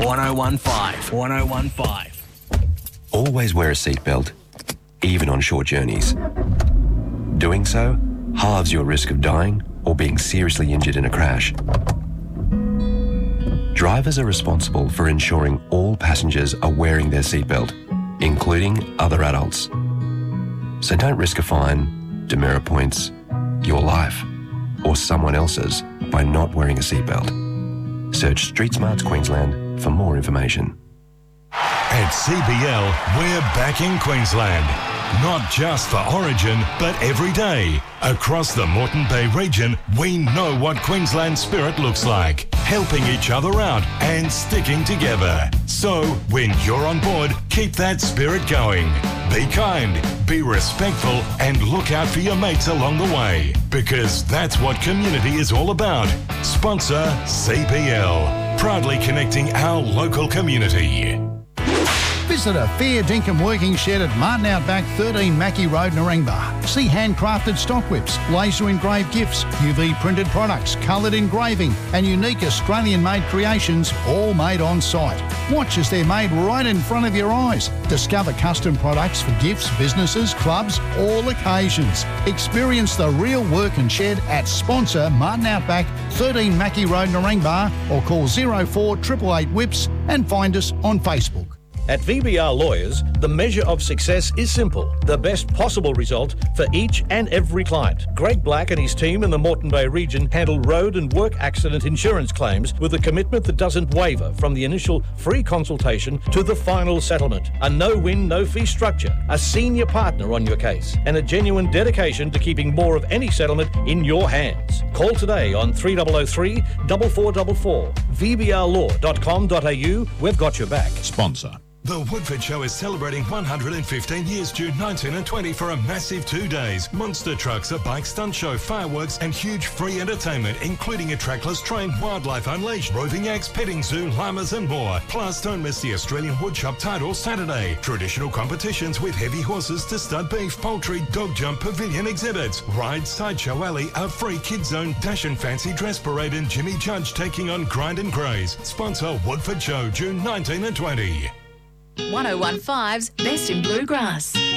1015. 1015. Always wear a seatbelt, even on short journeys. Doing so halves your risk of dying or being seriously injured in a crash. Drivers are responsible for ensuring all passengers are wearing their seatbelt, including other adults. So don't risk a fine, demerit points, your life, or someone else's by not wearing a seatbelt. Search Street Smarts Queensland for more information. At CBL, we're back in Queensland. Not just for Origin, but every day. Across the Moreton Bay region, we know what Queensland spirit looks like. Helping each other out and sticking together. So, when you're on board, keep that spirit going. Be kind, be respectful, and look out for your mates along the way. Because that's what community is all about. Sponsor CBL. Proudly connecting our local community. Visit a fair dinkum working shed at Martin Outback, 13 Mackie Road, Narangba. See handcrafted stock whips, laser engraved gifts, UV printed products, coloured engraving, and unique Australian-made creations, all made on site. Watch as they're made right in front of your eyes. Discover custom products for gifts, businesses, clubs, all occasions. Experience the real work and shed at sponsor Martin Outback, 13 Mackie Road, Narangba, or call 04 888 WHIPS and find us on Facebook. At VBR Lawyers, the measure of success is simple. The best possible result for each and every client. Greg Black and his team in the Moreton Bay region handle road and work accident insurance claims with a commitment that doesn't waver from the initial free consultation to the final settlement. A no-win, no-fee structure, a senior partner on your case, and a genuine dedication to keeping more of any settlement in your hands. Call today on 3003 4444. VBRlaw.com.au. We've got your back. Sponsor. The Woodford Show is celebrating 115 years June 19 and 20 for a massive 2 days. Monster trucks, a bike stunt show, fireworks and huge free entertainment, including a trackless train, wildlife unleashed, roving acts, petting zoo, llamas and more. Plus, don't miss the Australian Woodshop Title Saturday. Traditional competitions with heavy horses to stud beef, poultry, dog jump, pavilion exhibits, rides, sideshow alley, a free kids zone, dash and fancy dress parade and Jimmy Judge taking on Grind and Graze. Sponsor Woodford Show, June 19 and 20. 1015's Best in Bluegrass.